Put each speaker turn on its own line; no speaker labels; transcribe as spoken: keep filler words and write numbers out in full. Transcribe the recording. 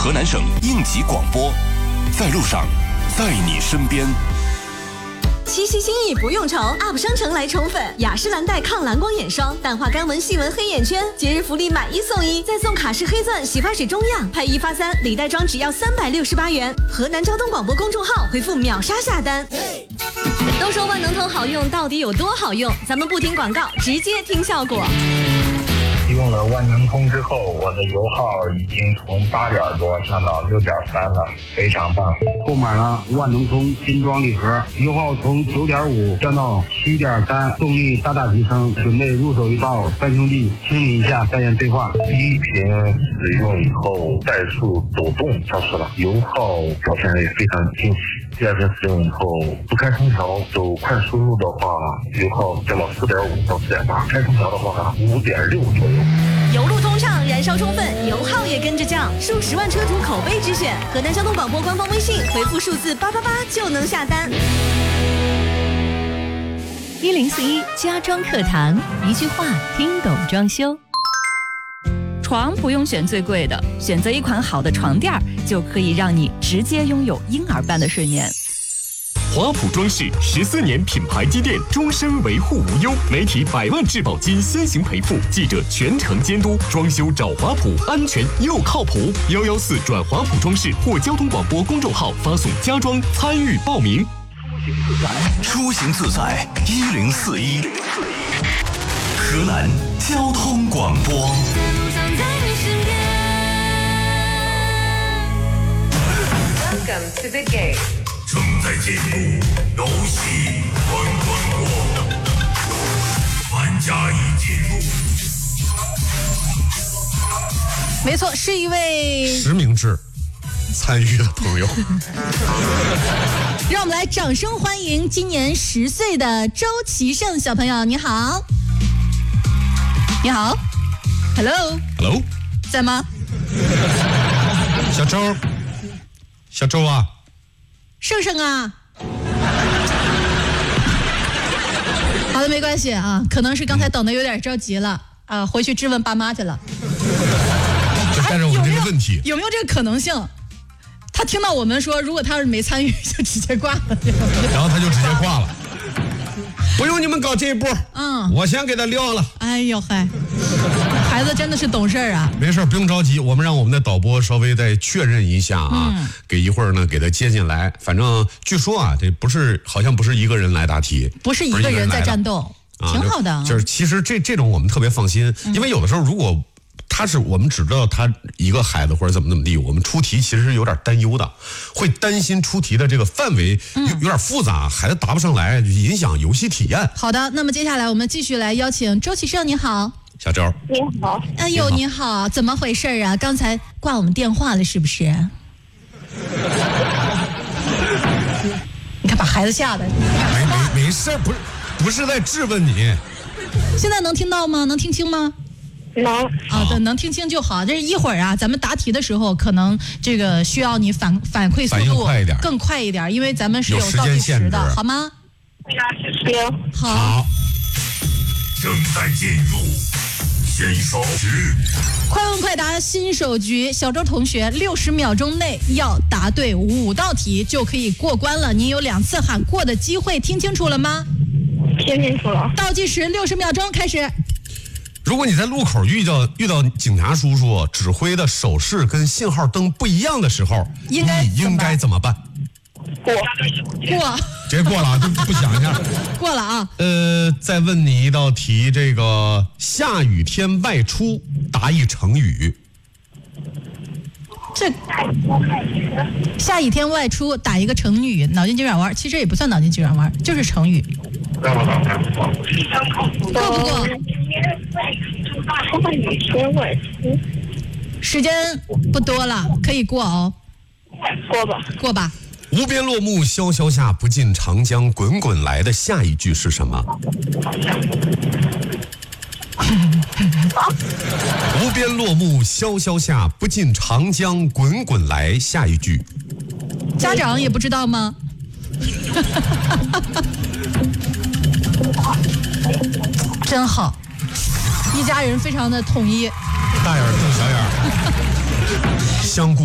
河南省应急广播，在路上，在你身边。
七夕心意不用愁 ，U P 商城来宠粉，雅诗兰黛抗蓝光眼霜，淡化干纹细纹黑眼圈，节日福利买一送一，再送卡诗黑钻洗发水中样，拍一发三，礼袋装只要三百六十八元。河南交通广播公众号回复秒杀下单。都说万能通好用，到底有多好用？咱们不听广告，直接听效果。
用了万能通之后，我的油耗已经从八点多上到六点三了，非常棒。
购买了万能通精装礼盒，油耗从九点五降到七点三，动力大大提升。准备入手一包，三兄弟清理一下，再言对话。
第一瓶使用以后，怠速抖动消失了，油耗表现也非常惊喜。第二瓶使用以后，不开空调走快输入的话，油耗降到四点五到四点八，开空调的话五点六左右。
油路通畅，燃烧充分，油耗也跟着降，数十万车主口碑之选。河南交通广播官方微信回复数字八八八就能下单。
一零四一家装课堂，一句话听懂装修。床不用选最贵的，选择一款好的床垫就可以让你直接拥有婴儿般的睡眠。
华普装饰十四年品牌积淀，终身维护无忧，媒体百万质保金先行赔付，记者全程监督，装修找华普，安全又靠谱。幺幺四转华普装饰或交通广播公众号发送家装参与报名。
出行自在一零四一，河南交通广播。
Welcome to the game。
正在进入游戏关关过，玩家已进入。
没错，是一位
实名制参与的朋友。
让我们来掌声欢迎今年十岁的周奇胜小朋友，你好。你好 ，Hello
Hello，
在吗？
小周，小周啊。
胜胜啊，好的，没关系啊，可能是刚才等的有点着急了啊，回去质问爸妈去了。
就带着我们这个问题，
哎、有没有有没有这个可能性？他听到我们说，如果他要是没参与，就直接挂了，
然后他就直接挂了。不用你们搞这一步，
嗯，
我先给他撂了。
哎呦嗨，孩子真的是懂事啊。
没事，不用着急，我们让我们的导播稍微再确认一下啊，嗯、给一会儿呢给他接进来。反正据说啊，这不是好像不是一个人来答题，
不是一个人在战斗，啊、挺好的、啊
就。就是其实这这种我们特别放心，嗯、因为有的时候如果。他是我们只知道他一个孩子或者怎么怎么地，我们出题其实是有点担忧的，会担心出题的这个范围有有点复杂，孩子答不上来，影响游戏体验。
好的，那么接下来我们继续来邀请周启胜，你好。
小周，
你好。
哎呦，你好，怎么回事啊？刚才挂我们电话了是不是？你看把孩子吓的。
没没没事，不是不是在质问你。
现在能听到吗？能听清吗？
能
啊，对，能听清就好。这一会儿啊，咱们答题的时候，可能这个需要你反反馈速度
快一点，
更快一点，因为咱们是有倒计时的，好吗？
行，
好。
好。
正在进入新手局，
快问快答新手局，小周同学，六十秒钟内要答对五道题就可以过关了。您有两次喊过的机会，听清楚了吗？
听清楚了。
倒计时六十秒钟开始。
如果你在路口遇到遇到警察叔叔指挥的手势跟信号灯不一样的时候，
应该
你应该怎么办？
过
过，
直接过了啊，就不想一下。
过了啊。
呃，再问你一道题，这个下雨天外出答一成语。
这下雨天外出打一个成语，脑筋急转弯，其实也不算脑筋急转弯，就是成语。过不过？时间不多了，可以过哦。
过吧，
过吧。
无边落木萧萧下，不尽长江滚滚来的下一句是什么？无边落木萧萧下，不尽长江滚滚来，下一句。
家长也不知道吗？真好，一家人非常的统一。
大眼瞪小眼，相顾。